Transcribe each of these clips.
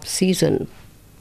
off-season.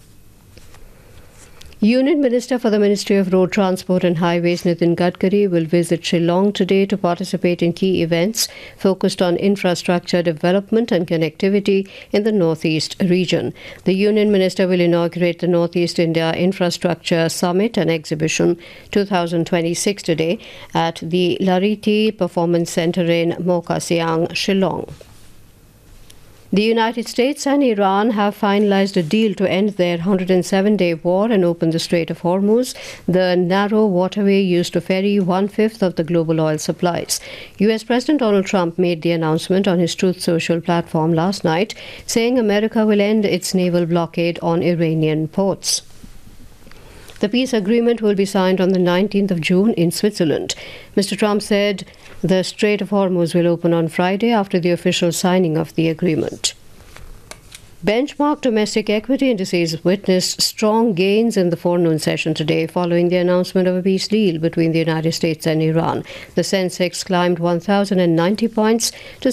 Union Minister for the Ministry of Road Transport and Highways Nitin Gadkari will visit Shillong today to participate in key events focused on infrastructure development and connectivity in the Northeast region. The Union Minister will inaugurate the Northeast India Infrastructure Summit and Exhibition 2026 today at the Lariti Performance Centre in Mokasiang, Shillong. The United States and Iran have finalized a deal to end their 107-day war and open the Strait of Hormuz, the narrow waterway used to ferry one-fifth of the global oil supplies. U.S. President Donald Trump made the announcement on his Truth Social platform last night, saying America will end its naval blockade on Iranian ports. The peace agreement will be signed on the 19th of June in Switzerland. Mr. Trump said the Strait of Hormuz will open on Friday after the official signing of the agreement. Benchmark domestic equity indices witnessed strong gains in the forenoon session today following the announcement of a peace deal between the United States and Iran. The Sensex climbed 1,090 points to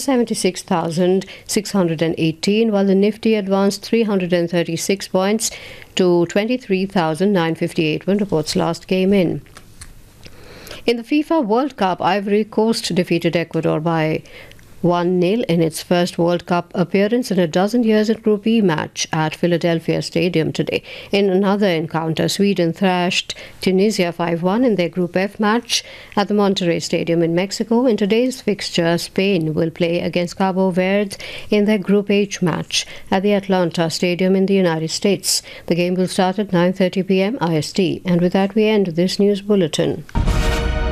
76,618, while the Nifty advanced 336 points to 23,958 when reports last came in. In the FIFA World Cup, Ivory Coast defeated Ecuador by 1-0 in its first World Cup appearance in a dozen years at Group E match at Philadelphia Stadium today. In another encounter, Sweden thrashed Tunisia 5-1 in their Group F match at the Monterrey Stadium in Mexico. In today's fixture, Spain will play against Cabo Verde in their Group H match at the Atlanta Stadium in the United States. The game will start at 9:30 p.m. IST. And with that, we end this news bulletin.